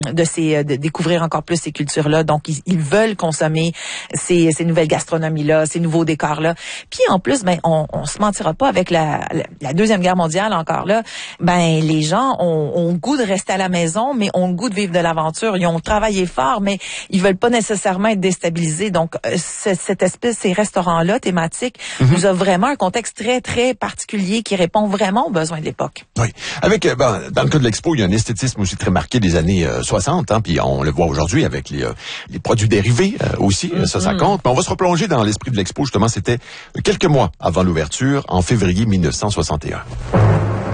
de découvrir encore plus ces cultures-là. Donc, ils veulent consommer ces nouvelles gastronomies-là, ces nouveaux décors-là. Puis, en plus, on se mentira pas, avec la Deuxième Guerre mondiale encore là, les gens ont le goût de rester à la maison, mais ont le goût de vivre de l'aventure. Ils ont travaillé fort, mais ils veulent pas nécessairement être déstabilisés. Donc, ces restaurants-là thématiques nous a vraiment un contexte très, très particulier qui répond vraiment aux besoins de l'époque. Oui. Avec, dans le cas de l'expo, il y a un esthétisme aussi très marqué des années 60, puis on le voit aujourd'hui avec les produits dérivés aussi, ça compte. Mais on va se replonger dans l'esprit de l'expo, justement, c'était quelques mois avant l'ouverture, en février 1961.